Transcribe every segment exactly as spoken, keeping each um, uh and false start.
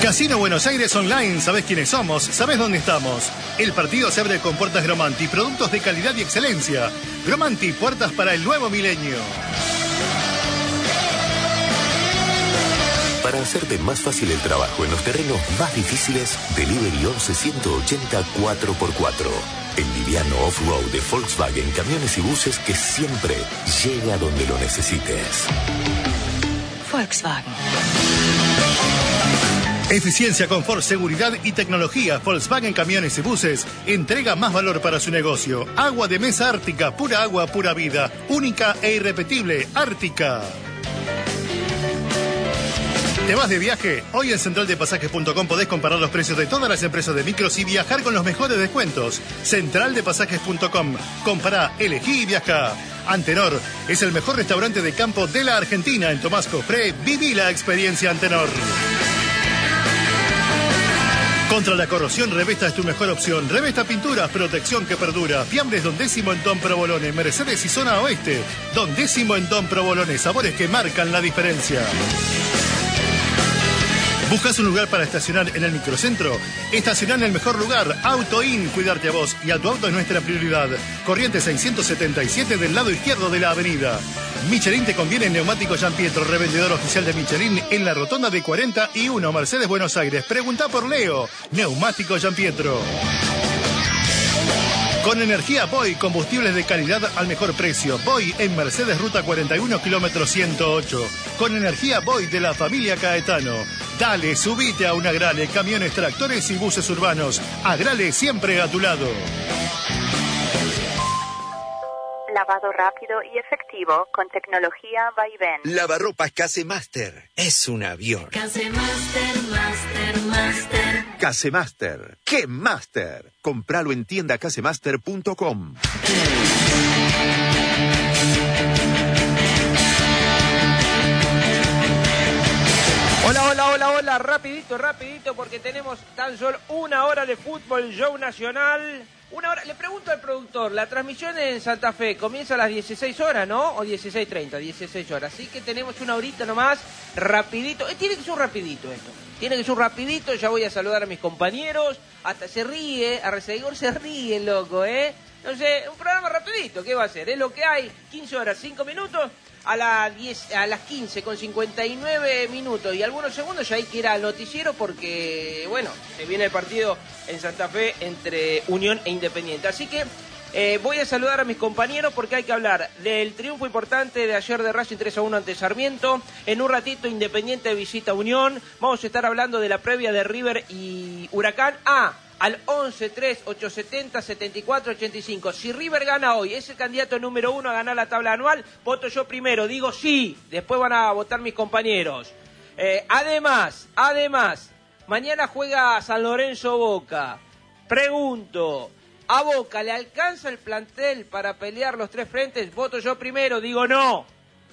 Casino Buenos Aires Online, ¿sabés quiénes somos? ¿Sabés dónde estamos? El partido se abre con puertas Gromanti, productos de calidad y excelencia. Gromanti, puertas para el nuevo milenio. Para hacerte más fácil el trabajo en los terrenos más difíciles, Delivery once ciento ochenta cuatro por cuatro. El liviano off-road de Volkswagen, camiones y buses que siempre llega donde lo necesites. Volkswagen. Eficiencia, confort, seguridad y tecnología. Volkswagen Camiones y Buses entrega más valor para su negocio. Agua de mesa Ártica, pura agua, pura vida. Única e irrepetible, Ártica. ¿Te vas de viaje? Hoy en central de pasajes punto com podés comparar los precios de todas las empresas de micros y viajar con los mejores descuentos. central de pasajes punto com. Compará, elegí y viaja. Antenor es el mejor restaurante de campo de la Argentina. En Tomás Cofré, viví la experiencia Antenor. Contra la corrosión, Revesta es tu mejor opción. Revesta Pinturas, protección que perdura. Fiambres Don Décimo en Don Provolone. Mercedes y Zona Oeste. Don Décimo en Don Provolone. Sabores que marcan la diferencia. ¿Buscas un lugar para estacionar en el microcentro? Estacionar en el mejor lugar. AutoIn, cuidarte a vos y a tu auto es nuestra prioridad. Corrientes seiscientos setenta y siete del lado izquierdo de la avenida. Michelin te conviene en Neumático Giampietro, revendedor oficial de Michelin en la rotonda de cuarenta y uno, Mercedes, Buenos Aires. Pregunta por Leo. Neumático Giampietro. Con energía Boy, combustibles de calidad al mejor precio. Boy en Mercedes, ruta cuarenta y uno, kilómetro ciento ocho. Con energía Boy de la familia Caetano. Dale, subite a un Agrale, camiones, tractores y buses urbanos. Agrale siempre a tu lado. Lavado rápido y efectivo con tecnología Vaivén. Lavarropas Casemaster. Es un avión. Casemaster, Master, Master. Casemaster. ¡Qué Master! Compralo en tienda casemaster punto com. Hola, hola, hola, hola, rapidito, rapidito, porque tenemos tan solo una hora de fútbol show nacional. Una hora, le pregunto al productor, la transmisión en Santa Fe comienza a las dieciséis horas, ¿no? O dieciséis treinta, dieciséis horas. Así que tenemos una horita nomás, rapidito. Eh, tiene que ser un rapidito esto. Tiene que ser un rapidito, ya voy a saludar a mis compañeros. Hasta se ríe, a Arcegor se ríe, loco, ¿eh? No sé, un programa rapidito, ¿qué va a ser? Es lo que hay, quince horas, cinco minutos. A, la diez, a las quince con cincuenta y nueve minutos y algunos segundos ya hay que ir al noticiero porque, bueno, se viene el partido en Santa Fe entre Unión e Independiente. Así que eh, voy a saludar a mis compañeros porque hay que hablar del triunfo importante de ayer de Racing tres a uno ante Sarmiento. En un ratito Independiente visita Unión. Vamos a estar hablando de la previa de River y Huracán. Ah, al once tres ocho setenta setenta y cuatro ochenta y cinco. Si River gana hoy, es el candidato número uno a ganar la tabla anual, voto yo primero, digo sí, después van a votar mis compañeros. Eh, además, además, mañana juega San Lorenzo Boca. Pregunto, ¿a Boca le alcanza el plantel para pelear los tres frentes? Voto yo primero, digo no.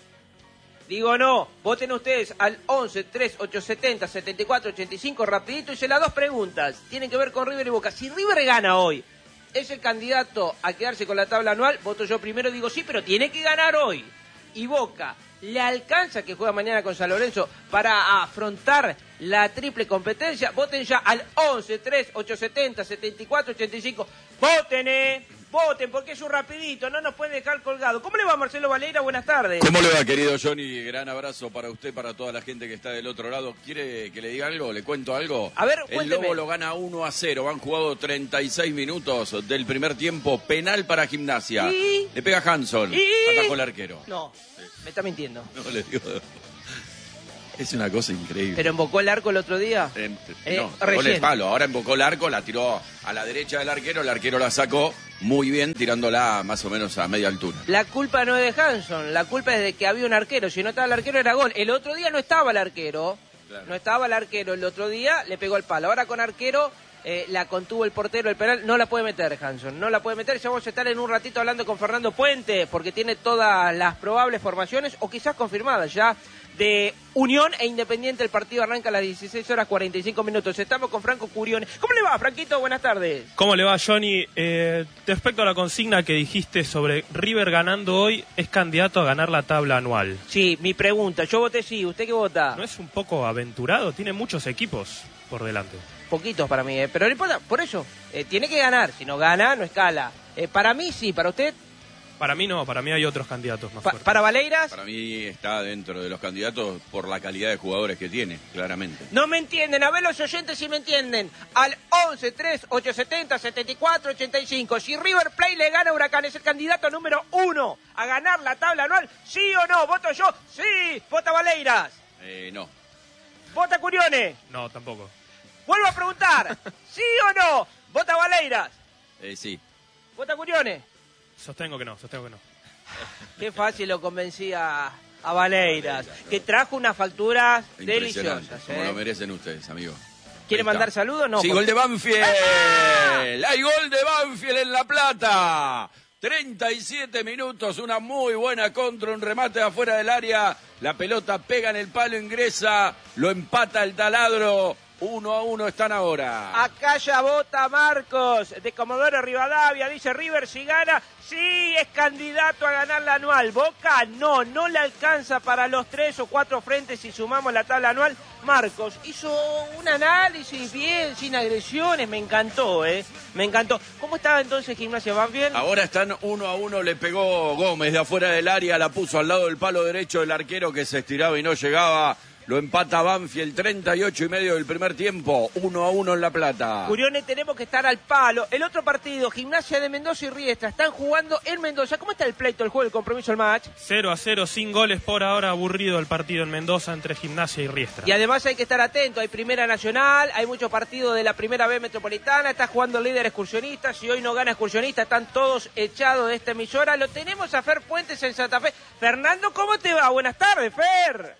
Digo no, voten ustedes al once tres ocho setenta setenta y cuatro ochenta y cinco, rapidito. Hice las dos preguntas, tienen que ver con River y Boca. Si River gana hoy, ¿es el candidato a quedarse con la tabla anual? Voto yo primero, digo sí, pero tiene que ganar hoy. Y Boca, ¿le alcanza que juega mañana con San Lorenzo para afrontar la triple competencia? Voten ya al once tres ocho setenta setenta y cuatro ochenta y cinco. Voten, eh. Voten, porque es un rapidito, no nos pueden dejar colgado. ¿Cómo le va, Marcelo Valera? Buenas tardes. ¿Cómo le va, querido Johnny? Gran abrazo para usted, para toda la gente que está del otro lado. ¿Quiere que le diga algo? ¿Le cuento algo? A ver, El cuénteme. Lobo lo gana uno a cero. Han jugado treinta y seis minutos del primer tiempo. Penal para Gimnasia. ¿Y? Le pega Hanson. ¿Y? Atacó el arquero. No, me está mintiendo. No le digo. Es una cosa increíble. ¿Pero embocó el arco el otro día? Eh, Eh, no, recién. gol es palo. Ahora embocó el arco, la tiró a la derecha del arquero. El arquero la sacó muy bien, tirándola más o menos a media altura. La culpa no es de Hanson, la culpa es de que había un arquero. Si no estaba el arquero era gol. El otro día no estaba el arquero. Claro. No estaba el arquero. El otro día le pegó el palo. Ahora con arquero eh, la contuvo el portero, el penal. No la puede meter Hanson, no la puede meter. Ya vamos a estar en un ratito hablando con Fernando Puente, porque tiene todas las probables formaciones, o quizás confirmadas ya, de Unión e Independiente. El partido arranca a las dieciséis horas cuarenta y cinco minutos. Estamos con Franco Curione. ¿Cómo le va, Franquito? Buenas tardes. ¿Cómo le va, Johnny? Eh, respecto a la consigna que dijiste sobre River ganando hoy, es candidato a ganar la tabla anual. Sí, mi pregunta. Yo voté sí. ¿Usted qué vota? ¿No es un poco aventurado? Tiene muchos equipos por delante. Poquitos para mí, eh. pero no importa. Por eso, eh, tiene que ganar. Si no gana, no escala. Eh, para mí sí. ¿Para usted? Para mí no, para mí hay otros candidatos más Pa fuertes. ¿Para Valeiras? Para mí está dentro de los candidatos por la calidad de jugadores que tiene, claramente. No me entienden, a ver los oyentes si me entienden. Al once, tres, ocho setenta, setenta y cuatro, ochenta y cinco. Si River Plate le gana a Huracán, es el candidato número uno a ganar la tabla anual. ¿Sí o no? ¿Voto yo? Sí. ¿Vota Valeiras? Eh, no. ¿Vota Curione? No, tampoco. Vuelvo a preguntar. ¿Sí o no? ¿Vota Valeiras? Eh, sí. ¿Vota Curione? Sostengo que no, sostengo que no. Qué fácil lo convencía a Valeiras, que trajo unas facturas Impresionante, deliciosas. como ¿eh? lo merecen ustedes, amigo. ¿Quiere Ahí está. mandar saludos? No. Sí, por- gol de Banfield. Hay gol de Banfield en La Plata. treinta y siete minutos, una muy buena contra, un remate afuera del área. La pelota pega en el palo, ingresa, lo empata el taladro. Uno a uno están ahora. Acá ya vota Marcos de Comodoro Rivadavia. Dice River si gana, sí es candidato a ganar la anual. Boca no, no le alcanza para los tres o cuatro frentes si sumamos la tabla anual. Marcos hizo un análisis bien, sin agresiones, me encantó, ¿eh? Me encantó. ¿Cómo estaba entonces Gimnasia Banfield? Ahora están uno a uno, le pegó Gómez de afuera del área, la puso al lado del palo derecho del arquero que se estiraba y no llegaba. Lo empata Banfield, treinta y ocho y medio del primer tiempo, uno a uno en La Plata. Curione, tenemos que estar al palo. El otro partido, Gimnasia de Mendoza y Riestra, están jugando en Mendoza. ¿Cómo está el pleito, el juego, el compromiso, el match? cero a cero, sin goles por ahora, aburrido el partido en Mendoza entre Gimnasia y Riestra. Y además hay que estar atento, hay Primera Nacional, hay muchos partidos de la Primera B Metropolitana, está jugando el líder excursionista, si hoy no gana excursionista están todos echados de esta emisora. Lo tenemos a Fer Puentes en Santa Fe. Fernando, ¿cómo te va? Buenas tardes, Fer.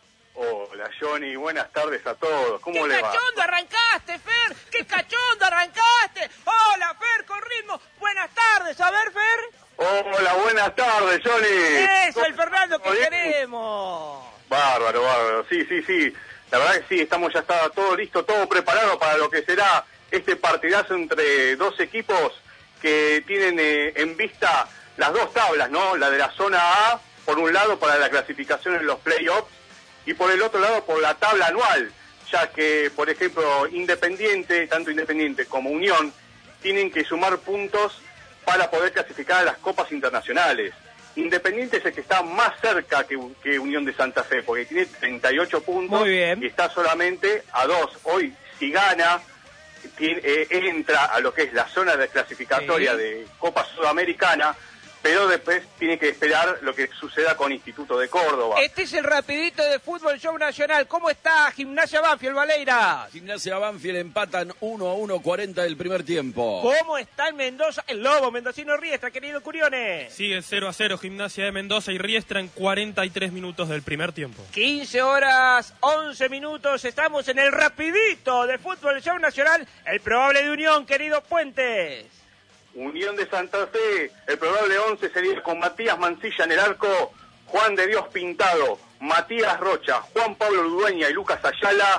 Hola, Johnny, buenas tardes a todos. ¿Cómo ¡Qué le va? cachondo arrancaste, Fer! ¡Qué cachondo arrancaste! ¡Hola, Fer, con ritmo! Buenas tardes, a ver, Fer. Hola, buenas tardes, Johnny. Eso, el Fernando que ¿Todo bien? queremos. Bárbaro, bárbaro. Sí, sí, sí. La verdad que sí, estamos ya está todo listo, todo preparado para lo que será este partidazo entre dos equipos que tienen eh, en vista las dos tablas, ¿no? La de la zona A, por un lado, para la clasificación en los playoffs, y por el otro lado por la tabla anual, ya que, por ejemplo, Independiente, tanto Independiente como Unión, tienen que sumar puntos para poder clasificar a las copas internacionales. Independiente es el que está más cerca que, que Unión de Santa Fe, porque tiene treinta y ocho puntos. Muy bien. Y está solamente a dos. Hoy, si gana, tiene, eh, entra a lo que es la zona de clasificatoria Sí. de Copa Sudamericana, pero después tiene que esperar lo que suceda con Instituto de Córdoba. Este es el rapidito de Fútbol Show Nacional. ¿Cómo está Gimnasia Banfield, Valeiras? Gimnasia Banfield empatan uno a uno, cuarenta del primer tiempo. ¿Cómo está en Mendoza? El Lobo, Mendocino Riestra, querido Curione. Sigue cero a cero Gimnasia de Mendoza y Riestra en cuarenta y tres minutos del primer tiempo. quince horas, once minutos. Estamos en el rapidito de Fútbol Show Nacional. El probable de Unión, querido Puentes. Unión de Santa Fe, el probable once sería con Matías Mancilla en el arco, Juan de Dios Pintado, Matías Rocha, Juan Pablo Ludueña y Lucas Ayala,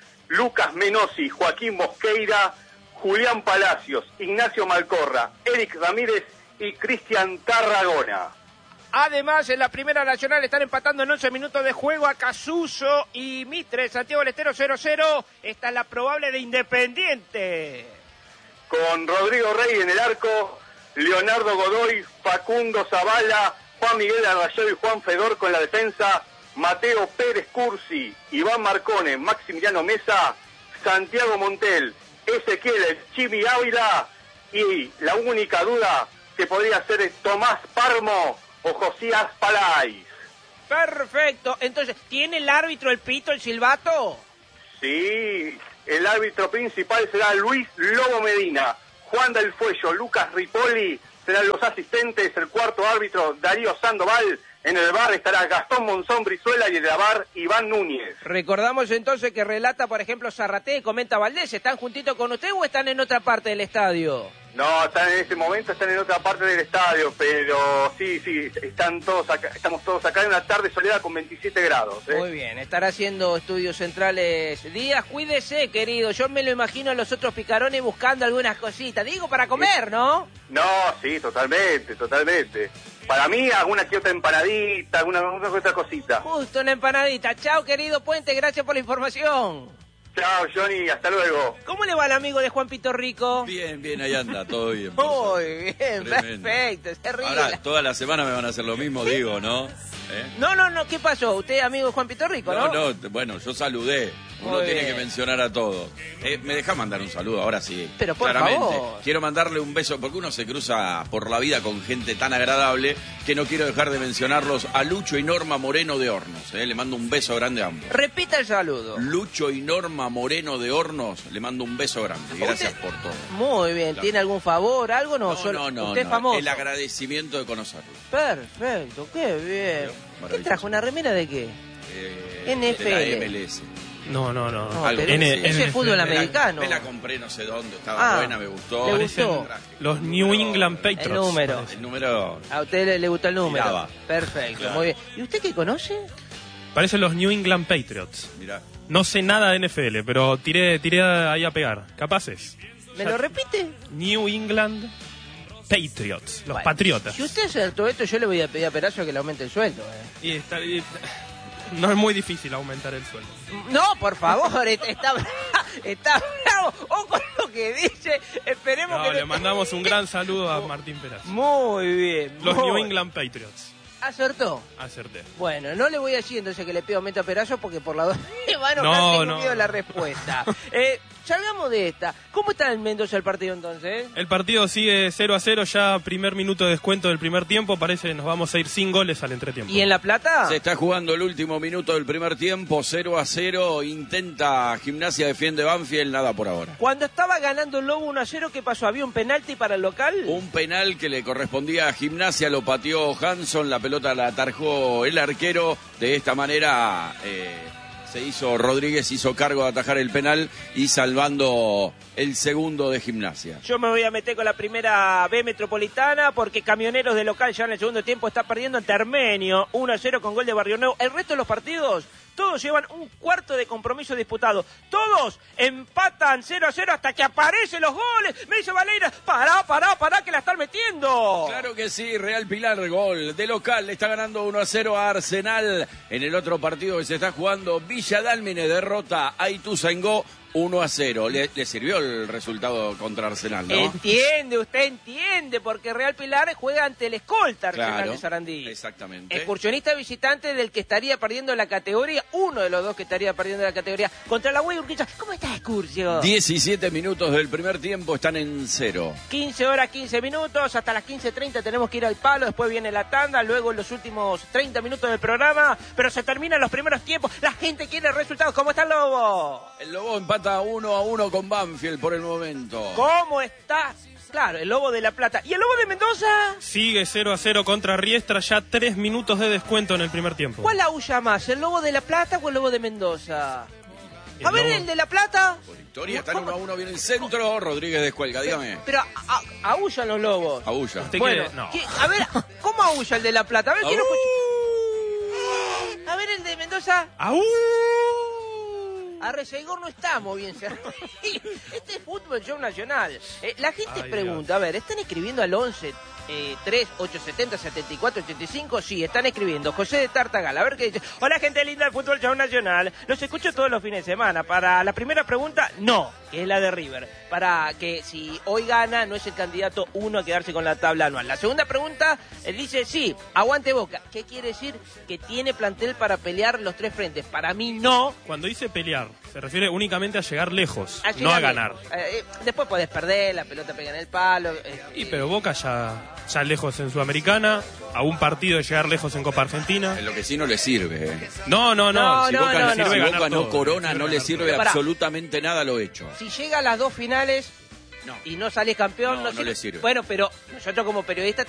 Lucas Menosi, Joaquín Mosqueira, Julián Palacios, Ignacio Malcorra, Eric Ramírez y Cristian Tarragona. Además, en la Primera Nacional están empatando en once minutos de juego a Casuso y Mitre. Santiago del Estero cero cero. Esta es la probable de Independiente. Con Rodrigo Rey en el arco, Leonardo Godoy, Facundo Zavala, Juan Miguel Arrayado y Juan Fedor con la defensa, Mateo Pérez Cursi, Iván Marcone, Maximiliano Mesa, Santiago Montel, Ezequiel Chimi Ávila y la única duda que podría ser Tomás Parmo o Josías Palais. Perfecto. Entonces, ¿tiene el árbitro el pito, el silbato? Sí, el árbitro principal será Luis Lobo Medina, Juan del Fuello, Lucas Ripoli serán los asistentes, el cuarto árbitro Darío Sandoval, en el bar estará Gastón Monzón Brizuela y en el bar Iván Núñez. Recordamos entonces que relata, por ejemplo, Zarraté, comenta Valdés, ¿están juntitos con usted o están en otra parte del estadio? No, están en este momento, están en otra parte del estadio, pero sí, sí, están todos acá, estamos todos acá en una tarde soleada con veintisiete grados. ¿eh? Muy bien, estará haciendo estudios centrales. Díaz, cuídese, querido. Yo me lo imagino a los otros picarones buscando algunas cositas. Digo, para comer, ¿no? No, sí, totalmente, totalmente. Para mí, alguna que otra empanadita, alguna, alguna que otra cosita. Justo una empanadita. Chao, querido Puente, gracias por la información. Chao, Johnny, hasta luego. ¿Cómo le va al amigo de Juan Pito Rico? Bien, bien, ahí anda, todo bien. Muy bien, Tremendo. perfecto. Se ríe. Ahora, toda la semana me van a hacer lo mismo, digo, ¿no? ¿Eh? No, no, no, ¿qué pasó? Usted amigo de Juan Pito Rico, ¿no? No, no, bueno, yo saludé. Uno Muy tiene bien. que mencionar a todos. Eh, me deja mandar un saludo, ahora sí. Pero por claramente. favor. Quiero mandarle un beso, porque uno se cruza por la vida con gente tan agradable que no quiero dejar de mencionarlos a Lucho y Norma Moreno de Hornos. Eh. Le mando un beso grande a ambos. Repita el saludo. Lucho y Norma Moreno de Hornos, le mando un beso grande. Gracias Usted- por todo. Muy bien, Claro. ¿tiene algún favor, algo? No, No, solo no, no, usted es no. famoso. El agradecimiento de conocerlo. Perfecto, qué bien. ¿Qué Maravilloso. trajo? ¿Una remera de qué? Eh, N F L. De la M L S. No, no, no. No, Algo pero N- ese es N F L. fútbol Me la- americano. Me la compré no sé dónde, estaba Ah, buena, me gustó. ¿le Parecen gustó? los New England Patriots. El número. parece. El número... A usted le, le gustó el número. Tiraba. Perfecto, Claro. muy bien. ¿Y usted qué conoce? Parecen los New England Patriots. Mirá. No sé nada de N F L, pero tiré, tiré ahí a pegar. ¿Capaces? ¿Me Ya- lo repite? New England Patriots. Los Bueno, patriotas. Si usted acertó esto, yo le voy a pedir a Perazo que le aumente el sueldo. eh. Y está- y- no es muy difícil aumentar el sueldo. No, por favor, est- está, bra- está bravo. O con lo que dice, esperemos No, que... le no- mandamos un gran saludo a Martín Perazo. Muy bien. Los muy- New England Patriots. ¿Acertó? Acerté. Bueno, no le voy a decir entonces que le pido aumento a Perazo porque por la dos me va a enojar, No, tengo no, miedo de la no. respuesta. Eh, salgamos de esta. ¿Cómo está en Mendoza el partido entonces? El partido sigue cero a cero, ya primer minuto de descuento del primer tiempo. Parece que nos vamos a ir sin goles al entretiempo. ¿Y en La Plata? Se está jugando el último minuto del primer tiempo, cero a cero, intenta Gimnasia, defiende Banfield, nada por ahora. Cuando estaba ganando el Lobo uno a cero, ¿qué pasó? ¿Había un penalti para el local? Un penal que le correspondía a Gimnasia, lo pateó Hanson, la pelota la atajó el arquero, de esta manera eh, se hizo, Rodríguez hizo cargo de atajar el penal y salvando el segundo de Gimnasia. Yo me voy a meter con la primera B metropolitana porque Camioneros de local ya en el segundo tiempo está perdiendo ante Armenio uno a cero con gol de Barrio Nuevo. El resto de los partidos, todos llevan un cuarto de compromiso disputado. Todos empatan cero a cero hasta que aparecen los goles. Me dice Valera, pará, pará, pará, que la están metiendo. Claro que sí, Real Pilar, gol de local, le está ganando uno a cero a Arsenal. En el otro partido que se está jugando, Villa Dálmine derrota a Ituzaingó uno a cero. Le, le sirvió el resultado contra Arsenal, ¿no? Entiende, usted entiende, porque Real Pilar juega ante el escolta Arsenal Claro, de Sarandí. exactamente. Excursionista visitante del que estaría perdiendo la categoría, uno de los dos que estaría perdiendo la categoría, contra la U E Urquiza. ¿Cómo está Excursio? diecisiete minutos del primer tiempo, están en cero. quince horas, quince minutos, hasta las quince treinta tenemos que ir al palo, después viene la tanda, luego los últimos treinta minutos del programa, pero se terminan los primeros tiempos, la gente quiere resultados. ¿Cómo está el Lobo? El Lobo empata uno a uno con Banfield por el momento. ¿Cómo está? Claro, el Lobo de La Plata. ¿Y el Lobo de Mendoza? Sigue cero a cero contra Riestra, ya tres minutos de descuento en el primer tiempo. ¿Cuál aúlla más, el Lobo de La Plata o el Lobo de Mendoza? El A ver, Lobo- el de La Plata. Victoria, está en uno a uno, viene el centro, Rodríguez descuelga, dígame. Pero a- a- aúllan los lobos. Abulla. ¿Usted Bueno, quiere? No. ¿qué- a ver, ¿cómo aúlla el de La Plata? A ver, quiero escuchar. A ver, el de Mendoza. ¡Aú! A Reseigor no estamos bien cerrados. Este es Fútbol Show Nacional. Eh, la gente Ay, pregunta, a ver, ¿están escribiendo al once eh, tres ocho siete cero setenta y cuatro ochenta y cinco? Sí, están escribiendo. José de Tartagal, a ver qué dice. Hola, gente linda del Fútbol Show Nacional. Los escucho todos los fines de semana. Para la primera pregunta, no, que es la de River. Para que si hoy gana, no es el candidato uno a quedarse con la tabla anual. La segunda pregunta, él dice, sí, aguante Boca. ¿Qué quiere decir? Que tiene plantel para pelear los tres frentes. Para mí, no. Cuando dice pelear, se refiere únicamente a llegar lejos, A no a llegar ganar. lejos. Eh, eh, después podés perder, la pelota pega en el palo. eh, Y eh, pero Boca ya, ya lejos en Sudamericana, a un partido de llegar lejos en Copa Argentina. En lo que sí no le sirve. eh. No, no, no. No, Si no, Boca, no, si no. ganar Boca no todo, corona, no le ganar sirve Pero pará. absolutamente nada lo hecho. Si llega a las dos finales No. y no salís campeón, No, no, no sirve. le sirve. Bueno, pero nosotros como periodistas